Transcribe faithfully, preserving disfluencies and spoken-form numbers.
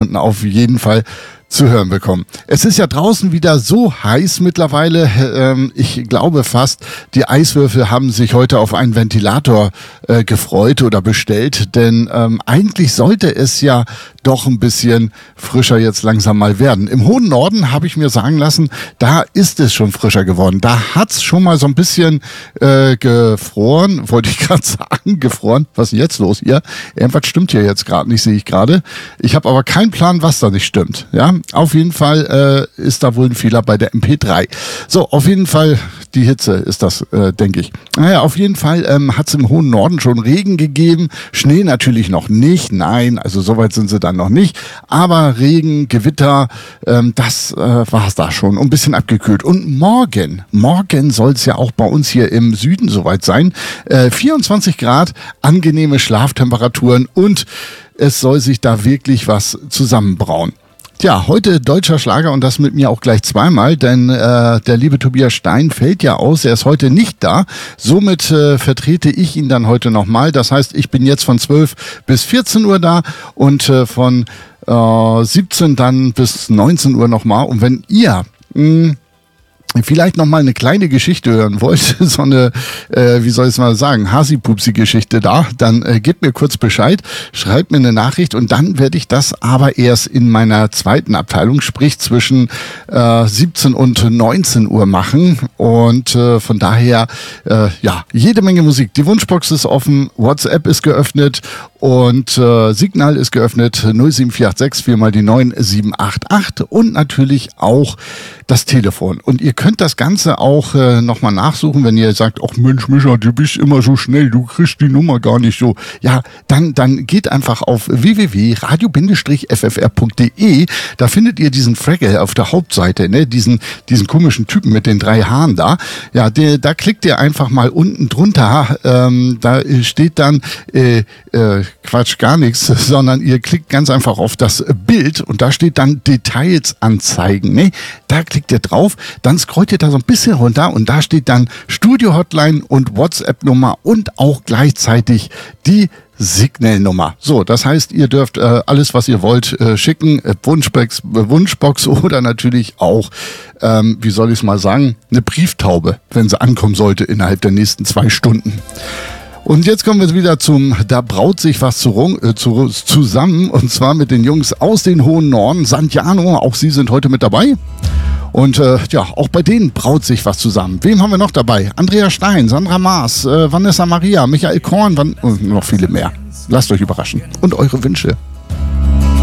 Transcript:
Stunden auf jeden Fall zu hören bekommen. Es ist ja draußen wieder so heiß mittlerweile. Ähm, ich glaube fast, die Eiswürfel haben sich heute auf einen Ventilator äh, gefreut oder bestellt, denn ähm, eigentlich sollte es ja doch ein bisschen frischer jetzt langsam mal werden. Im hohen Norden habe ich mir sagen lassen, da ist es schon frischer geworden. Da hat's schon mal so ein bisschen äh, gefroren, wollte ich gerade sagen, gefroren. Was ist denn jetzt los hier? Irgendwas stimmt hier jetzt gerade nicht, sehe ich gerade. Ich habe aber keinen Plan, was da nicht stimmt. Ja, auf jeden Fall äh, ist da wohl ein Fehler bei der M P drei. So, auf jeden Fall die Hitze ist das, äh, denke ich. Naja, auf jeden Fall ähm, hat es im hohen Norden schon Regen gegeben. Schnee natürlich noch nicht. Nein, also soweit sind sie dann noch nicht. Aber Regen, Gewitter, ähm, das äh, war es da schon. Ein bisschen abgekühlt. Und morgen, morgen soll es ja auch bei uns hier im Süden soweit sein. Äh, vierundzwanzig Grad, angenehme Schlaftemperaturen und es soll sich da wirklich was zusammenbrauen. Ja, heute deutscher Schlager und das mit mir auch gleich zweimal, denn äh, der liebe Tobias Stein fällt ja aus, er ist heute nicht da. Somit äh, vertrete ich ihn dann heute nochmal. Das heißt, ich bin jetzt von zwölf bis vierzehn Uhr da und äh, von äh, siebzehn dann bis neunzehn Uhr nochmal. Und wenn ihr mh, vielleicht noch mal eine kleine Geschichte hören wollt, so eine, äh, wie soll ich es mal sagen, Hasi-Pupsi-Geschichte da, dann äh, gebt mir kurz Bescheid, schreibt mir eine Nachricht und dann werde ich das aber erst in meiner zweiten Abteilung, sprich zwischen äh, siebzehn und neunzehn Uhr machen und äh, von daher, äh, ja, jede Menge Musik. Die Wunschbox ist offen, WhatsApp ist geöffnet und äh, Signal ist geöffnet, null sieben vier acht sechs vier mal die neun sieben acht acht und natürlich auch das Telefon. Und ihr könnt das Ganze auch äh, nochmal nachsuchen, wenn ihr sagt, ach Mensch, Micha, du bist immer so schnell, du kriegst die Nummer gar nicht so. Ja, dann, dann geht einfach auf w w w punkt radio f f r punkt d e. Da findet ihr diesen Fraggle auf der Hauptseite, ne? diesen, diesen komischen Typen mit den drei Haaren da. Ja, der, da klickt ihr einfach mal unten drunter. Ähm, da steht dann, äh, äh, Quatsch, gar nichts, sondern ihr klickt ganz einfach auf das Bild und da steht dann Details anzeigen. Ne? Da klickt ihr drauf, dann scrollt ihr da so ein bisschen runter und da steht dann Studio-Hotline und WhatsApp-Nummer und auch gleichzeitig die Signal-Nummer. So, das heißt, ihr dürft äh, alles, was ihr wollt, äh, schicken, äh, Wunschbox, äh, Wunschbox oder natürlich auch, ähm, wie soll ich es mal sagen, eine Brieftaube, wenn sie ankommen sollte innerhalb der nächsten zwei Stunden. Und jetzt kommen wir wieder zum, da braut sich was zu, äh, zu, zusammen und zwar mit den Jungs aus den hohen Norden, Santiano, auch sie sind heute mit dabei. Und äh, ja, auch bei denen braut sich was zusammen. Wem haben wir noch dabei? Andrea Stein, Sandra Maas, äh, Vanessa Maria, Michael Korn Van- und noch viele mehr. Lasst euch überraschen. Und eure Wünsche.